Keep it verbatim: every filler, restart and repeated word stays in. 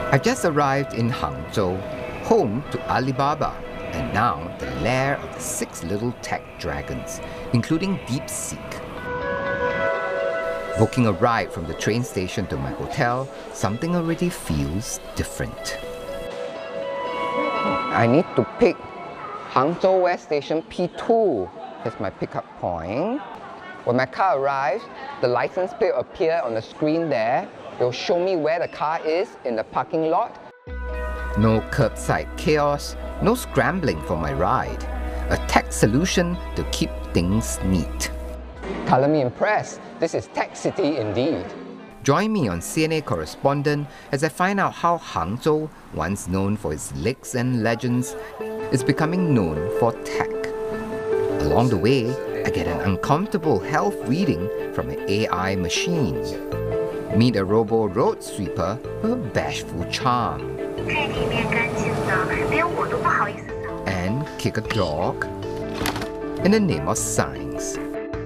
I've just arrived in Hangzhou, home to Alibaba, and now the lair of the six little tech dragons, including DeepSeek. Booking a ride from the train station to my hotel, something already feels different. I need to pick Hangzhou West Station P two. Here's my pickup point. When my car arrives, the license plate will appear on the screen there. It will show me where the car is in the parking lot. No curbside chaos, no scrambling for my ride. A tech solution to keep things neat. Colour me impressed. This is Tech City indeed. Join me on C N A Correspondent as I find out how Hangzhou, once known for its lakes and legends, is becoming known for tech. Along the way, I get an uncomfortable health reading from an A I machine. Meet a robo road sweeper with a bashful charm. And kick a dog in the name of science.